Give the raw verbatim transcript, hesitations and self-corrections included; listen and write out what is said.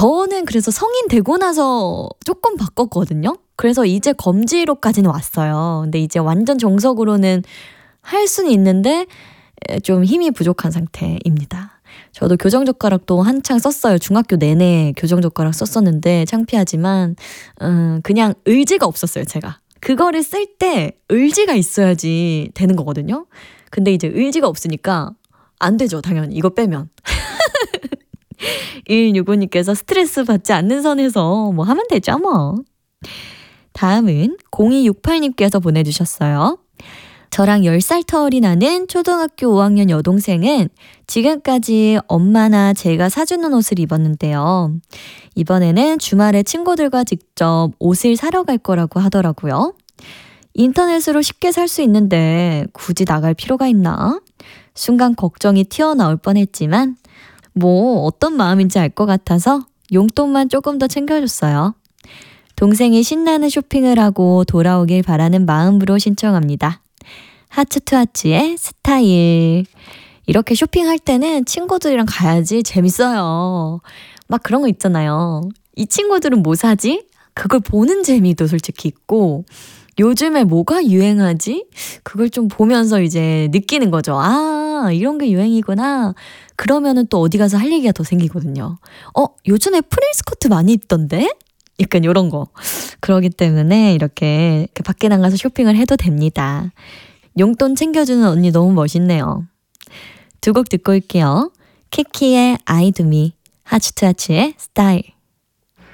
저는 그래서 성인 되고 나서 조금 바꿨거든요. 그래서 이제 검지로까지는 왔어요. 근데 이제 완전 정석으로는 할 수는 있는데 좀 힘이 부족한 상태입니다. 저도 교정젓가락도 한창 썼어요. 중학교 내내 교정젓가락 썼었는데 창피하지만 음, 그냥 의지가 없었어요. 제가. 그거를 쓸 때 의지가 있어야지 되는 거거든요. 근데 이제 의지가 없으니까 안 되죠. 당연히 이거 빼면. 일육오님께서 스트레스 받지 않는 선에서 뭐 하면 되죠 뭐. 다음은 공이육팔님께서 보내주셨어요. 저랑 열 살 터울이 나는 초등학교 오 학년 여동생은 지금까지 엄마나 제가 사주는 옷을 입었는데요. 이번에는 주말에 친구들과 직접 옷을 사러 갈 거라고 하더라고요. 인터넷으로 쉽게 살 수 있는데 굳이 나갈 필요가 있나? 순간 걱정이 튀어나올 뻔했지만 뭐 어떤 마음인지 알 것 같아서 용돈만 조금 더 챙겨줬어요. 동생이 신나는 쇼핑을 하고 돌아오길 바라는 마음으로 신청합니다. 하츠투하츠의 스타일. 이렇게 쇼핑할 때는 친구들이랑 가야지 재밌어요. 막 그런 거 있잖아요. 이 친구들은 뭐 사지? 그걸 보는 재미도 솔직히 있고 요즘에 뭐가 유행하지? 그걸 좀 보면서 이제 느끼는 거죠. 아, 이런 게 유행이구나. 그러면은 또 어디 가서 할 얘기가 더 생기거든요. 어, 요즘에 프릴스커트 많이 입던데? 약간 이런 거. 그러기 때문에 이렇게, 이렇게 밖에 나가서 쇼핑을 해도 됩니다. 용돈 챙겨주는 언니 너무 멋있네요. 두 곡 듣고 올게요. 키키의 I Do Me, 하츠투하츠의 스타일.